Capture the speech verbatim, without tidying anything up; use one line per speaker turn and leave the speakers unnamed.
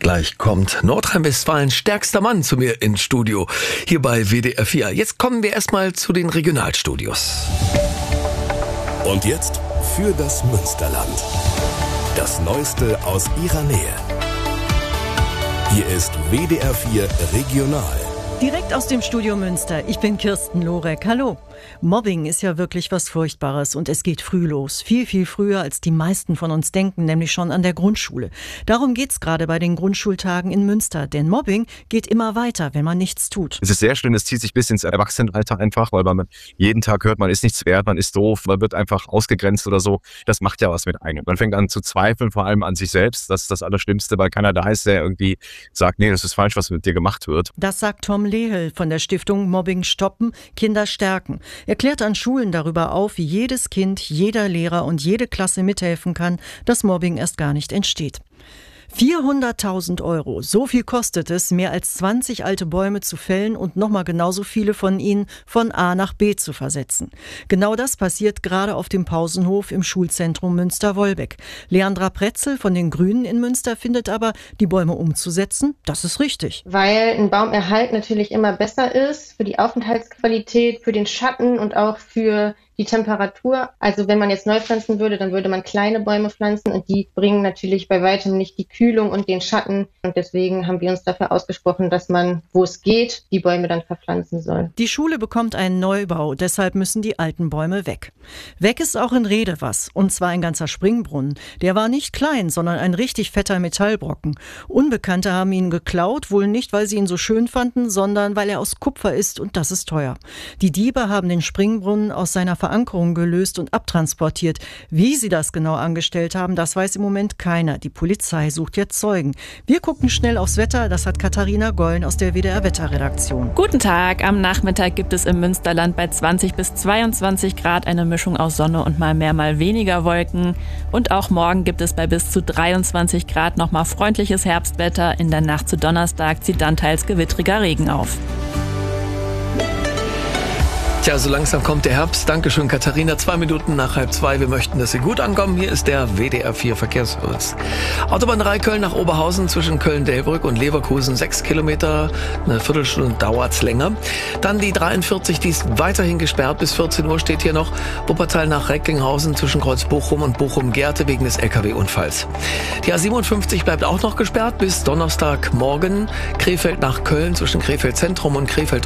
Gleich kommt Nordrhein-Westfalens stärkster Mann zu mir ins Studio, hier bei W D R vier. Jetzt kommen wir erstmal zu den Regionalstudios.
Und jetzt für das Münsterland. Das Neueste aus ihrer Nähe. Hier ist W D R vier Regional.
Direkt aus dem Studio Münster. Ich bin Kirsten Lorek. Hallo. Mobbing ist ja wirklich was Furchtbares und es geht früh los. Viel, viel früher, als die meisten von uns denken, nämlich schon an der Grundschule. Darum geht's gerade bei den Grundschultagen in Münster. Denn Mobbing geht immer weiter, wenn man nichts tut.
Es ist sehr schlimm, es zieht sich bis ins Erwachsenenalter einfach, weil man jeden Tag hört, man ist nichts wert, man ist doof, man wird einfach ausgegrenzt oder so. Das macht ja was mit einem. Man fängt an zu zweifeln, vor allem an sich selbst. Das ist das Allerschlimmste, weil keiner da ist, der irgendwie sagt, nee, das ist falsch, was mit dir gemacht wird.
Das sagt Tom Lehel von der Stiftung Mobbing stoppen, Kinder stärken. Er klärt an Schulen darüber auf, wie jedes Kind, jeder Lehrer und jede Klasse mithelfen kann, dass Mobbing erst gar nicht entsteht. vierhunderttausend Euro, so viel kostet es, mehr als zwanzig alte Bäume zu fällen und nochmal genauso viele von ihnen von A nach B zu versetzen. Genau das passiert gerade auf dem Pausenhof im Schulzentrum Münster-Wolbeck. Leandra Pretzel von den Grünen in Münster findet aber, die Bäume umzusetzen, das ist richtig.
Weil ein Baumerhalt natürlich immer besser ist für die Aufenthaltsqualität, für den Schatten und auch für die Temperatur. Also wenn man jetzt neu pflanzen würde, dann würde man kleine Bäume pflanzen und die bringen natürlich bei weitem nicht die Kühlung und den Schatten. Und deswegen haben wir uns dafür ausgesprochen, dass man, wo es geht, die Bäume dann verpflanzen soll.
Die Schule bekommt einen Neubau, deshalb müssen die alten Bäume weg. Weg ist auch in Rede was, und zwar ein ganzer Springbrunnen. Der war nicht klein, sondern ein richtig fetter Metallbrocken. Unbekannte haben ihn geklaut, wohl nicht, weil sie ihn so schön fanden, sondern weil er aus Kupfer ist und das ist teuer. Die Diebe haben den Springbrunnen aus seiner Verankerung gelöst und abtransportiert. Wie sie das genau angestellt haben, das weiß im Moment keiner. Die Polizei sucht jetzt Zeugen. Wir gucken schnell aufs Wetter, das hat Katharina Gollen aus der W D R-Wetterredaktion.
Guten Tag, am Nachmittag gibt es im Münsterland bei zwanzig bis zweiundzwanzig Grad eine Mischung aus Sonne und mal mehr, mal weniger Wolken. Und auch morgen gibt es bei bis zu dreiundzwanzig Grad nochmal freundliches Herbstwetter. In der Nacht zu Donnerstag zieht dann teils gewittriger Regen auf.
Tja, so langsam kommt der Herbst. Dankeschön, Katharina. Zwei Minuten nach halb zwei. Wir möchten, dass Sie gut ankommen. Hier ist der W D R vier Verkehrsservice. Autobahn drei Köln nach Oberhausen zwischen Köln-Delbrück und Leverkusen. Sechs Kilometer, eine Viertelstunde dauert's länger. Dann die dreiundvierzig, die ist weiterhin gesperrt. Bis vierzehn Uhr steht hier noch Wuppertal nach Recklinghausen zwischen Kreuz Bochum und Bochum-Gerte wegen des L K W-Unfalls. Die A siebenundfünfzig bleibt auch noch gesperrt bis Donnerstagmorgen. Krefeld nach Köln zwischen Krefeld Zentrum und Krefeld